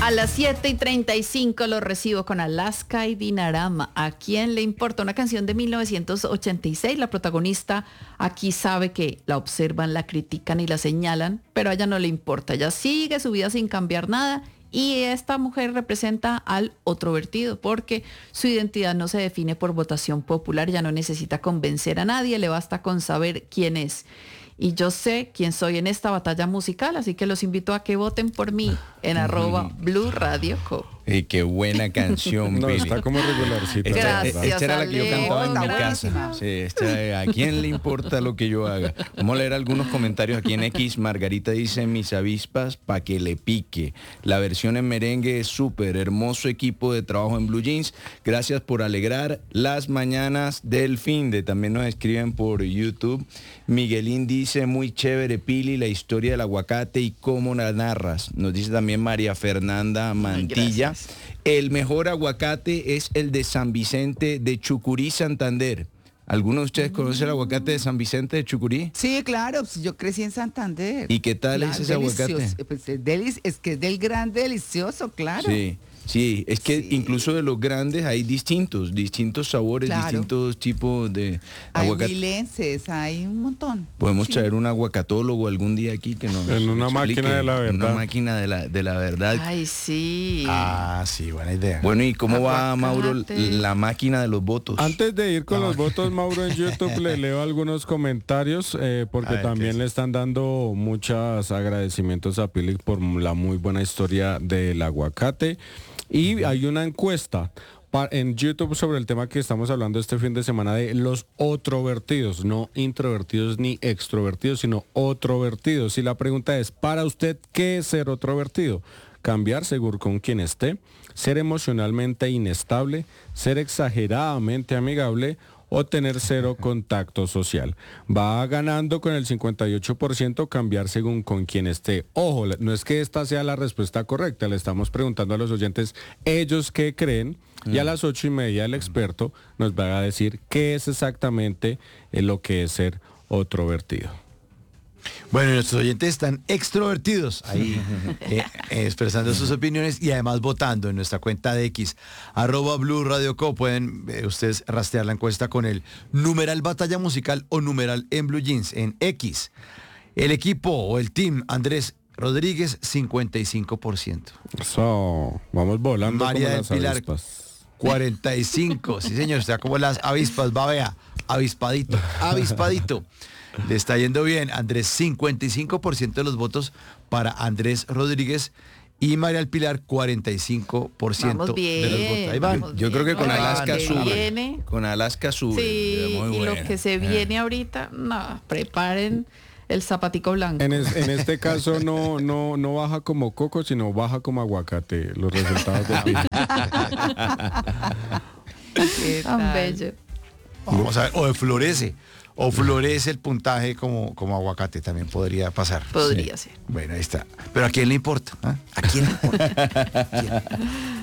A las 7:35 lo recibo con Alaska y Dinarama. ¿A quién le importa? Una canción de 1986. La protagonista aquí sabe que la observan, la critican y la señalan, pero a ella no le importa. Ella sigue su vida sin cambiar nada. Y esta mujer representa al otro vertido, porque su identidad no se define por votación popular, ya no necesita convencer a nadie, le basta con saber quién es. Y yo sé quién soy en esta batalla musical, así que los invito a que voten por mí en @BluRadioCo. Qué buena canción, No, Billy. está como regularcita. Gracias, Esta era la que yo Alejo, cantaba en está mi buenísima. casa. Sí, ¿a quién le importa lo que yo haga? Vamos a leer algunos comentarios aquí en X. Margarita dice, mis avispas pa' que le pique. La versión en merengue es súper hermoso equipo de trabajo en Blue Jeans. Gracias por alegrar las mañanas del finde. También nos escriben por YouTube. Miguelín dice, muy chévere, Pili, la historia del aguacate y cómo la narras. Nos dice también María Fernanda Mantilla. El mejor aguacate es el de San Vicente de Chucurí, Santander. ¿Alguno de ustedes conoce el aguacate de San Vicente de Chucurí? Sí, claro, pues yo crecí en Santander. ¿Y qué tal es ese aguacate? Pues es que es del grande delicioso, claro. Sí, es que Sí. incluso de los grandes hay distintos sabores, Claro. distintos tipos de Hay aguacate. huilenses, hay un montón. Podemos Sí. traer un aguacatólogo algún día aquí que nos En una explique. máquina de la verdad. Una máquina de la verdad. Ay, sí. Sí, buena idea. Bueno, ¿y cómo va, Mauro, Aguacate. la máquina de los votos? Antes de ir con los votos, Mauro, en YouTube le leo algunos comentarios porque A ver, también ¿qué le están dando muchos agradecimientos a Pili por la muy buena historia del aguacate. Y hay una encuesta en YouTube sobre el tema que estamos hablando este fin de semana de los otrovertidos, no introvertidos ni extrovertidos, sino otrovertidos. Y la pregunta es, para usted, ¿qué es ser otrovertido? Cambiar según con quien esté, ser emocionalmente inestable, ser exageradamente amigable o tener cero contacto social. Va ganando con el 58% cambiar según con quien esté. Ojo, no es que esta sea la respuesta correcta, le estamos preguntando a los oyentes ellos qué creen y a las 8:30 el experto nos va a decir qué es exactamente lo que es ser otrovertido. Bueno, nuestros oyentes están extrovertidos ahí expresando sus opiniones y además votando en nuestra cuenta de X, @BluRadioCo. Pueden ustedes rastrear la encuesta con el numeral batalla musical o numeral en Blue Jeans en X. El equipo o el team Andrés Rodríguez, 55%. Eso, vamos volando María como del las Pilar, avispas. 45. Sí, señor, está como las avispas, va, vea, avispadito. Le está yendo bien, Andrés, 55% de los votos para Andrés Rodríguez y María del Pilar, 45% Vamos bien, de los votos. Ahí van. vamos Yo creo que con bien. Alaska Que sube. viene. Con Alaska sube. Sí, Muy y buena. lo que se viene ahorita, no, preparen el zapatico blanco. En este caso no baja como coco, sino baja como aguacate los resultados de Pili. ¿Qué Tan tal? bello. Vamos a ver, o florece el puntaje como aguacate, también podría pasar. Podría ser. Bueno, ahí está. Pero ¿a quién le importa? ¿Ah? ¿A quién le importa? ¿A quién?